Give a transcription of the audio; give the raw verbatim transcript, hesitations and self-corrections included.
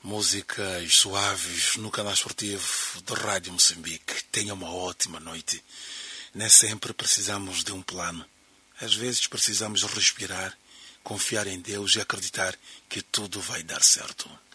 Músicas suaves no canal esportivo da Rádio Moçambique. Tenha uma ótima noite. Nem sempre precisamos de um plano. Às vezes precisamos respirar, confiar em Deus e acreditar que tudo vai dar certo.